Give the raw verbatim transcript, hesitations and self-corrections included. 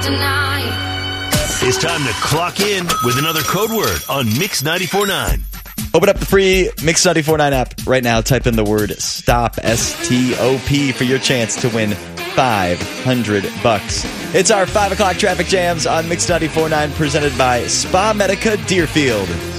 deny. It's time to clock in with another code word on Mix ninety-four point nine. Open up the free Mix ninety-four point nine app right now. Type in the word STOP, S T O P, for your chance to win five hundred bucks. It's our five o'clock traffic jams on Mix ninety-four point nine, presented by Spa Medica Deerfield.